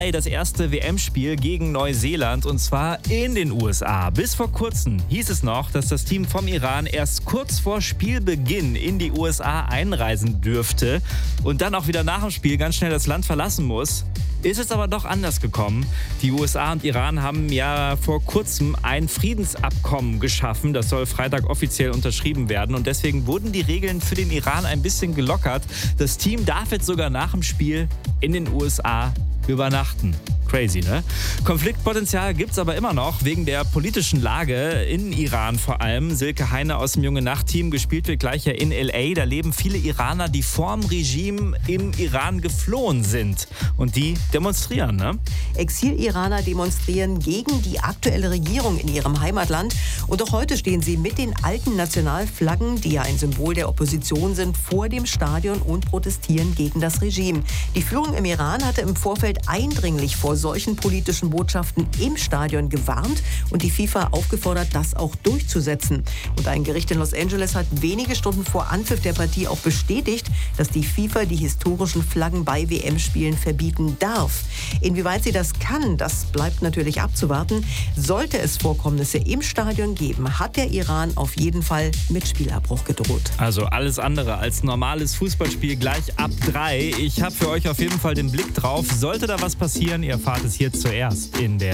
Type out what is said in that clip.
Das erste WM-Spiel gegen Neuseeland, und zwar in den USA. Bis vor kurzem hieß es noch, dass das Team vom Iran erst kurz vor Spielbeginn in die USA einreisen dürfte und dann auch wieder nach dem Spiel ganz schnell das Land verlassen muss. Ist es aber doch anders gekommen. Die USA und Iran haben ja vor kurzem ein Friedensabkommen geschaffen. Das soll Freitag offiziell unterschrieben werden. Und deswegen wurden die Regeln für den Iran ein bisschen gelockert. Das Team darf jetzt sogar nach dem Spiel in den USA übernachten. Crazy, ne? Konfliktpotenzial gibt's aber immer noch, wegen der politischen Lage in Iran vor allem. Silke Heine aus dem Junge-Nacht-Team, gespielt wird gleich ja in L.A. Da leben viele Iraner, die vorm Regime im Iran geflohen sind. Und die demonstrieren, ne? Exil-Iraner demonstrieren gegen die aktuelle Regierung in ihrem Heimatland. Und auch heute stehen sie mit den alten Nationalflaggen, die ja ein Symbol der Opposition sind, vor dem Stadion und protestieren gegen das Regime. Die Führung im Iran hatte im Vorfeld eindringlich vor solchen politischen Botschaften im Stadion gewarnt und die FIFA aufgefordert, das auch durchzusetzen. Und ein Gericht in Los Angeles hat wenige Stunden vor Anpfiff der Partie auch bestätigt, dass die FIFA die historischen Flaggen bei WM-Spielen verbieten darf. Inwieweit sie das kann, das bleibt natürlich abzuwarten. Sollte es Vorkommnisse im Stadion geben, hat der Iran auf jeden Fall mit Spielabbruch gedroht. Also alles andere als normales Fußballspiel gleich ab 3. Ich habe für euch auf jeden Fall den Blick drauf. Sollte da was passieren, ihr erfahrt es hier zuerst in der